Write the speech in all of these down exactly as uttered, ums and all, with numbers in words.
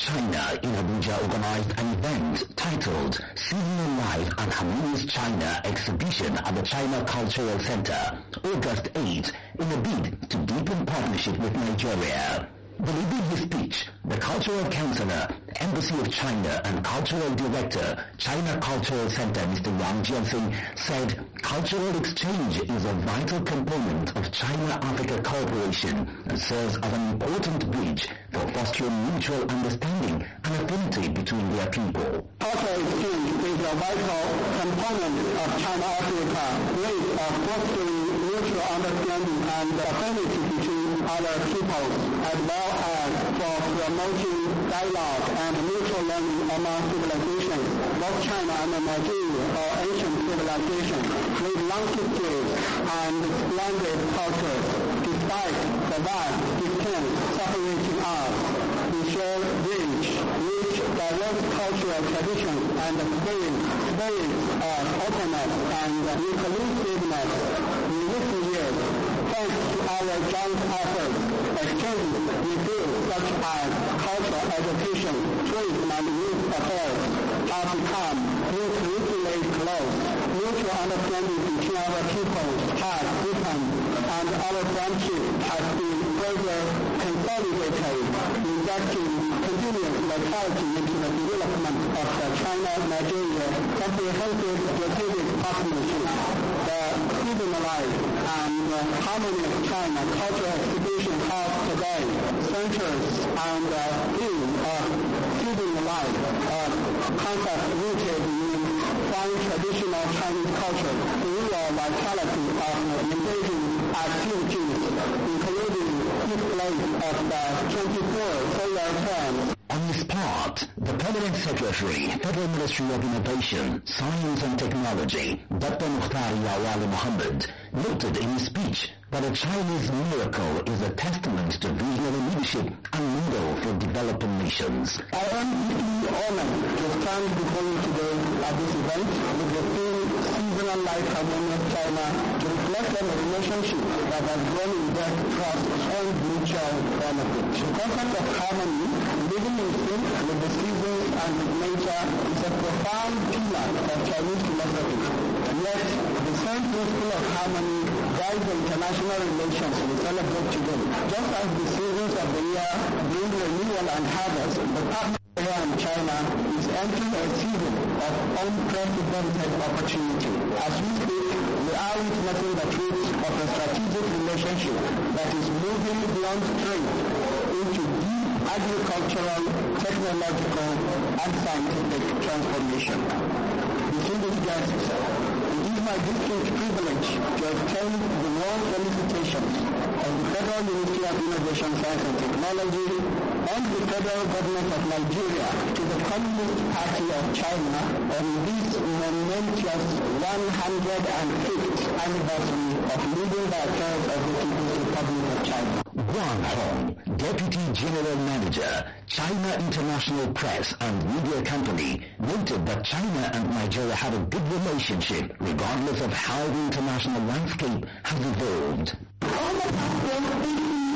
China in Abuja organized an event titled Seasonal Life and Harmonious China Exhibition at the China Cultural Center, August eighth, in a bid to deepen partnership with Nigeria. Delivering his speech, the Cultural Counselor, Embassy of China and Cultural Director, China Cultural Center, Mister Wang Jianxing, said cultural exchange is a vital component of China-Africa cooperation and serves as an important bridge for fostering mutual understanding and affinity between their people. Cultural exchange is a vital component of China-Africa ways of fostering mutual understanding and affinity between other peoples, as well as for promoting dialogue and mutual learning among civilizations. Both China and Nigeria are ancient civilizations with long histories and splendid cultures. Despite the vast distance separating us, we share rich, rich, diverse cultural traditions and spirits, spirits of openness and inclusiveness. In recent years, thanks to our joint efforts, exchanges we do such as cultural education, tourism and youth affairs have become increasingly close. Mutual understanding between our peoples has deepened and our friendship has been further consolidated, injecting continuous vitality into the development of the China-Nigeria comprehensive strategic partnership. The Seasonal Life and uh, Harmony of China Cultural Exhibition held today centers on the theme of Seasonal Life, a concept rooted in fine traditional Chinese culture, the real vitality of engaging activities, including display of the twenty-four solar terms. On his part, the Permanent Secretary, Federal Ministry of Innovation, Science and Technology, Doctor Mukhtar Yawali Mohammed, noted in his speech that a Chinese miracle is a testament to visionary leadership and model for developing nations. I am deeply honored to stand before you today at this event with the theme Seasonal Life Harmonious China to reflect on a relationship that has grown in depth, trust, and mutual benefit. The concept of harmony, living in sync with the seasons and with nature, is a profound pillar of Chinese philosophy. Yet, the same principle of harmony guides the international relations we celebrate today. Just as the seasons of the year bring renewal and harvest, the partnership in China is entering a season of unprecedented opportunity. As we speak, we are witnessing the truth of a strategic relationship that is moving beyond trade into deep agricultural, technological, and scientific transformation. Distinguished guests, it is my distinct privilege to extend the warm felicitations of the Federal Ministry of Innovation, Science and Technology and the Federal Government of Nigeria to the Communist Party of China on this momentous one hundred fifth anniversary of leading the affairs of the People's Republic of China. Wang Hong, Deputy General Manager, China International Press and Media Company, noted that China and Nigeria have a good relationship regardless of how the international landscape has evolved. All of us will be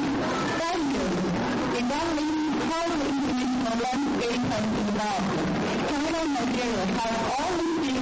standards regarding how the international landscape has evolved. China and Nigeria have always been